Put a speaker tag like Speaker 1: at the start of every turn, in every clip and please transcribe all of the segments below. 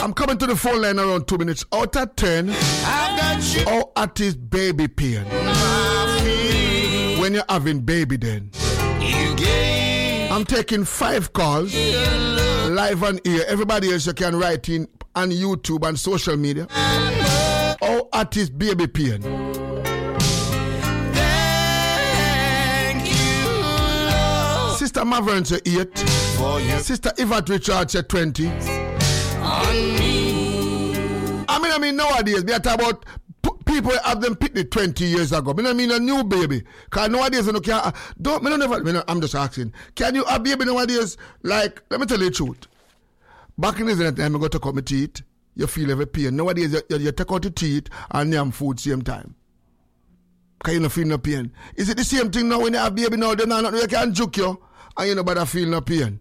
Speaker 1: I'm coming to the phone line around 2 minutes. Out of 10, how at is baby pain? When you're having baby then. I'm taking 5 calls, live on air. Everybody else you can write in on YouTube and social media. How at is baby pain? Sister Mavern said 8. Sister Yvette Richards said 20. I mean nowadays, they are talking about people have them picked 20 years ago. I mean a new baby. Because nowadays, I'm just asking, can you have a baby nowadays? Like, let me tell you the truth. Back in the time, I go to cut my teeth, you feel every pain. Nowadays, you take out the teeth and yam food same time. Because you don't feel no pain. Is it the same thing now when you have baby now? You can juke you and you nobody feel no pain.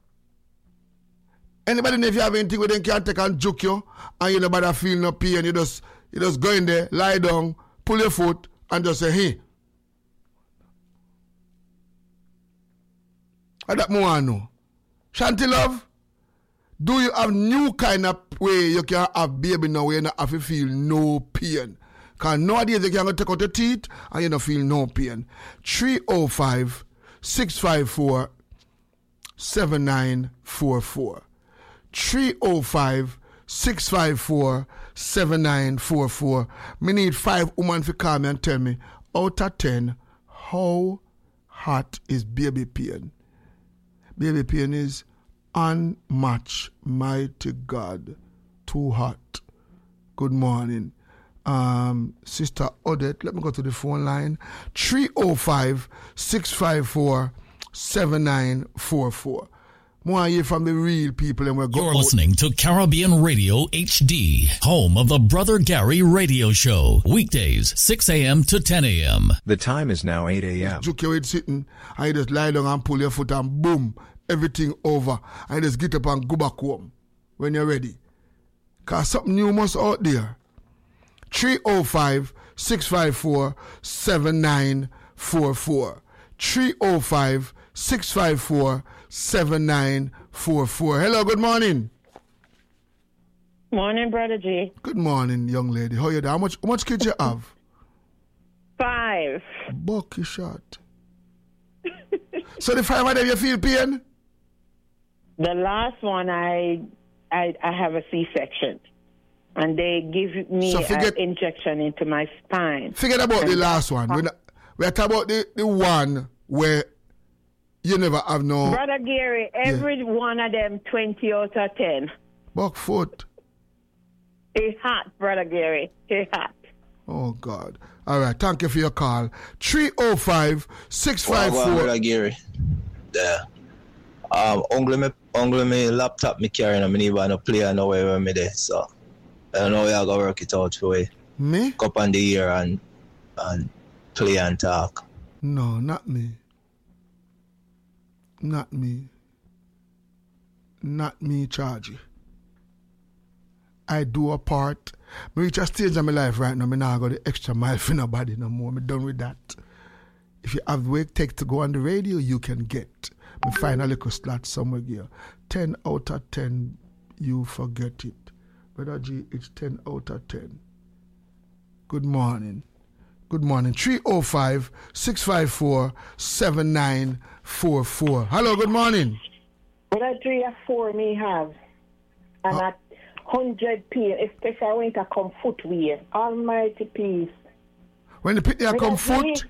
Speaker 1: Anybody know if you have anything where they can take and juke you and you nobody feel no pain, you just go in there, lie down, pull your foot and just say, hey. I don't know. Shanty love, do you have new kind of way you can have baby now where you don't have to feel no pain? Because nowadays you can take out your teeth and you don't feel no pain. 305-654-7944. 305-654-7944. Me need 5 women to call me and tell me, out of 10, how hot is baby pain? Baby pain is unmatched, mighty God. Too hot. Good morning. Sister Odette, let me go to the phone line. 305-654-7944. More hear from the real people and we're going.
Speaker 2: You're listening to Caribbean Radio HD, home of the Brother Gary Radio Show. Weekdays, 6 a.m. to 10 a.m.
Speaker 3: The time is now 8 a.m.
Speaker 1: Juke your head sitting, and you just lie down and pull your foot and boom, everything over. And you just get up and go back home when you're ready. Because something new must out there. 305-654-7944. 305-654-7944. Hello, good morning.
Speaker 4: Morning, Brother G.
Speaker 1: Good morning, young lady. How are you doing? How much kids you have?
Speaker 4: 5.
Speaker 1: Bucky shot. So the 5 of them you feel pain?
Speaker 4: The last one, I have a C-section. And they give me an injection into my spine.
Speaker 1: Forget about the last one. We're talking about the one where you never have no...
Speaker 4: Brother Gary, every one of them 20 out of 10.
Speaker 1: Buck foot.
Speaker 4: It's hot, Brother Gary. It's hot.
Speaker 1: Oh, God. All right. Thank you for your call. 305-654...
Speaker 5: Brother Gary. Yeah. Only me laptop me carrying and me need to play and know where me there, so... I don't know how to work it out for you.
Speaker 1: Me?
Speaker 5: Up on the ear and play and talk.
Speaker 1: No, not me. Not me. Not me, Chargy. I do a part. I reach a stage in my life right now. I now got the extra mile for nobody no more. I'm done with that. If you have what it takes to go on the radio, you can get. I find a little slot somewhere here. 10 out of 10, you forget it. Brother G, it's 10 out of 10. Good morning. Good morning. 305-654-7944. Hello, good morning.
Speaker 4: Brother 3 or 4 me have. And at 100 p, especially when it come footwear. Almighty peace.
Speaker 1: When the pit come foot?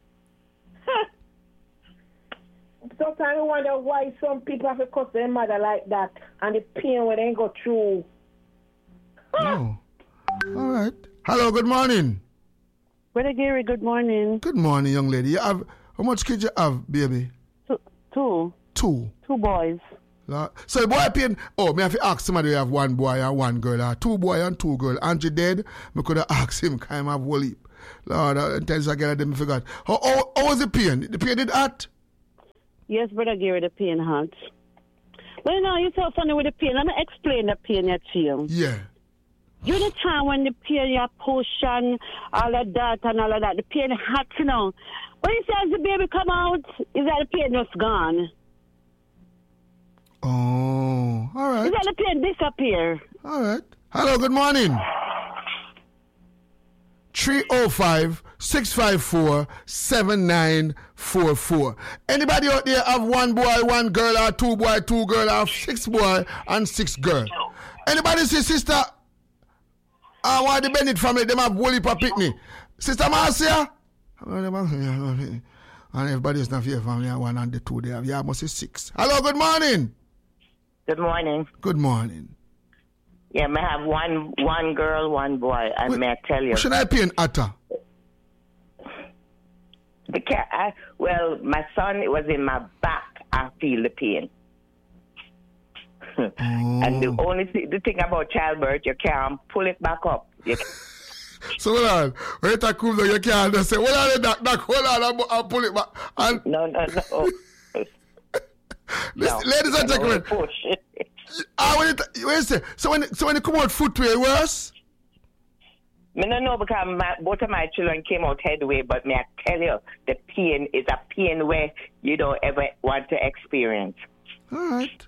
Speaker 4: Sometimes I wonder why some people have to cuss their mother like that. And the pain when they go through.
Speaker 1: Oh. All right. Hello, good morning.
Speaker 4: Brother Gary, good morning.
Speaker 1: Good morning, young lady. You have how much kids you have, baby?
Speaker 4: 2.
Speaker 1: 2.
Speaker 4: 2 boys.
Speaker 1: So the boy pain. Oh, me have to ask somebody who have 1 boy and 1 girl, or 2 boy and 2 girl. Auntie dead, me could have asked him, can I have whole heap? Lord, until I get them forgot. How was the pain? The pain did hurt?
Speaker 4: Yes, Brother Gary, the pain hurt. Well, you know, you're so funny with the pain. Let me explain the pain you feel.
Speaker 1: Yeah.
Speaker 4: During the time when the pain you push and all of that and all of that, the pain hot, you know. When you see as the baby come out, is that the pain just gone?
Speaker 1: Oh, all right.
Speaker 6: You got the pain disappear.
Speaker 1: All right. Hello, good morning. 305-654-7944. Anybody out there have 1 boy, 1 girl, or 2 boy, 2 girl, or 6 boy and 6 girl? Anybody see sister? Why the Bennett family, them have Wooly Papitney. Sister Marcia? And everybody is not here family, 1 and the 2 they have. Yeah, must be 6. Hello, good morning.
Speaker 4: Good morning.
Speaker 1: Good morning.
Speaker 4: Yeah, I have one girl, 1 boy, and may I tell you?
Speaker 1: Should I pay an atta?
Speaker 4: Well, my son, it was in my back. I feel the pain. And the thing about childbirth, you can't pull it back up.
Speaker 1: So hold on. When you talk about you can't just say, hold on, hold on, I'll pull it back. And
Speaker 4: No.
Speaker 1: Ladies and gentlemen. So when you come out footwear, worse?
Speaker 4: I don't know because both of my children came out headway, but may I tell you, the pain is a pain where you don't ever want to experience.
Speaker 1: All right.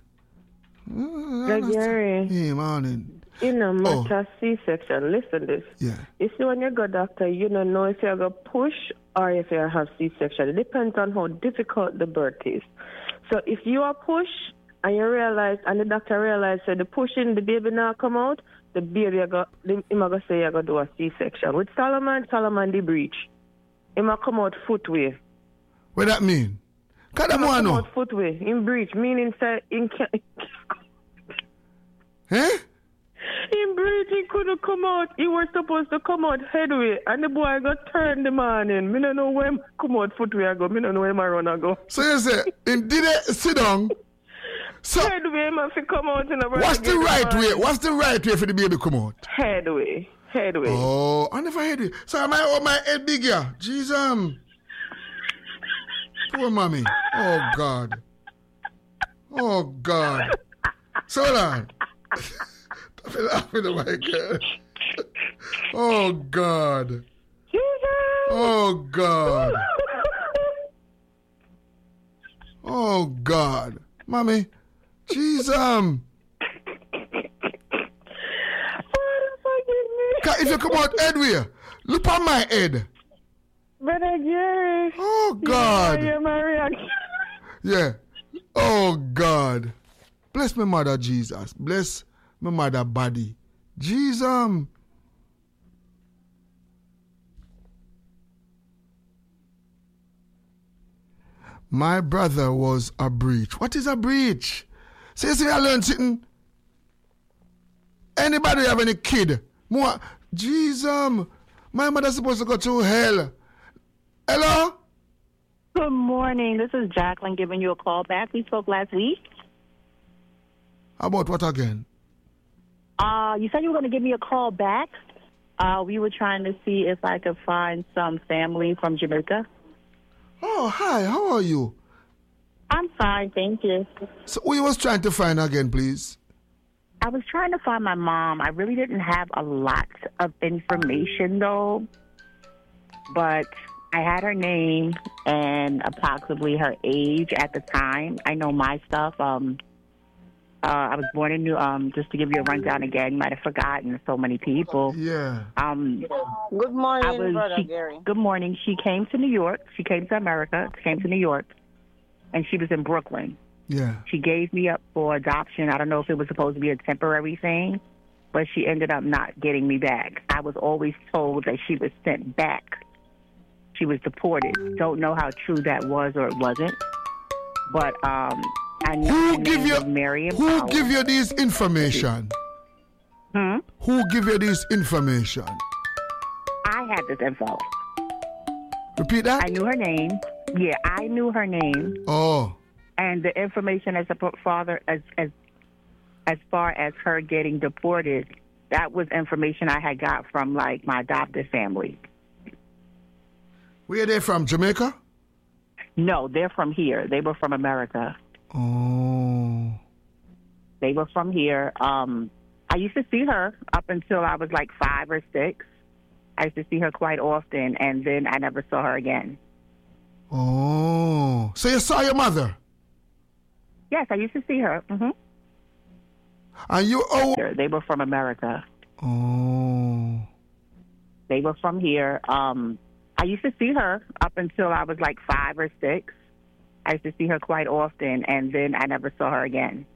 Speaker 6: Gary.
Speaker 1: Hey, morning.
Speaker 6: In a matter C-section, listen this.
Speaker 1: Yeah.
Speaker 6: You see, when you go doctor, you don't know if you're going to push or if you have C-section. It depends on how difficult the birth is. So if you are push and you realize, and the doctor realizes that the pushing, the baby now come out, the baby, him going to say you're going to do a C-section. With Solomon the breach. He might come out footway.
Speaker 1: What that mean? He
Speaker 6: come out footway, in breach, meaning say, in breach, he couldn't come out. He was supposed to come out headway, and the boy got turned the morning. I don't know where come out footway I go. I don't know where my run I go.
Speaker 1: So you say, did it sit down? So
Speaker 6: headway must come out in the
Speaker 1: What's the right way? What's the right way for the baby to come out?
Speaker 6: Headway.
Speaker 1: Oh, I never headway. So am I my head big here? Jesus. Poor mommy. Oh God. So hold on. I'm laughing at my God. Oh God. Oh God. Mommy. Jesus. If you come out headway, look on my head.
Speaker 6: Brother Jerry.
Speaker 1: Oh God.
Speaker 6: Yeah, my reaction.
Speaker 1: Yeah. Oh God. Bless my mother, Jesus. Bless my mother body. Jesus. My brother was a breach. What is a breach? See, I learned something. Anybody have any kid? More. Jesus. My mother's supposed to go to hell. Hello?
Speaker 7: Good morning. This is Jacqueline giving you a call back. We spoke last week.
Speaker 1: About what again?
Speaker 7: You said you were going to give me a call back. We were trying to see if I could find some family from Jamaica.
Speaker 1: Oh, hi. How are you?
Speaker 7: I'm fine, thank you.
Speaker 1: So who you was trying to find again, please?
Speaker 7: I was trying to find my mom. I really didn't have a lot of information, though. But I had her name and approximately her age at the time. I know my stuff. I was born in just to give you a rundown again, you might have forgotten so many people.
Speaker 1: Yeah.
Speaker 6: Good morning, Brother Gary.
Speaker 7: Good morning. She came to New York. She came to America. She came to New York. And she was in Brooklyn.
Speaker 1: Yeah.
Speaker 7: She gave me up for adoption. I don't know if it was supposed to be a temporary thing, but she ended up not getting me back. I was always told that she was sent back. She was deported. Don't know how true that was or it wasn't. But I know
Speaker 1: who give you this information? Who give you this information?
Speaker 7: I had this info.
Speaker 1: Repeat that?
Speaker 7: I knew her name. Yeah, I knew her name.
Speaker 1: Oh.
Speaker 7: And the information as a father, as far as her getting deported, that was information I had got from like my adopted family.
Speaker 1: Where are they from? Jamaica?
Speaker 7: No, they're from here. They were from America.
Speaker 1: Oh.
Speaker 7: They were from here. I used to see her up until I was like 5 or 6. I used to see her quite often, and then I never saw her again.
Speaker 1: Oh. So you saw your mother?
Speaker 7: Yes, I used to see her. Mm-hmm.
Speaker 1: And you, oh.
Speaker 7: They were from America.
Speaker 1: Oh.
Speaker 7: They were from here. I used to see her up until I was like 5 or 6. I used to see her quite often, and then I never saw her again.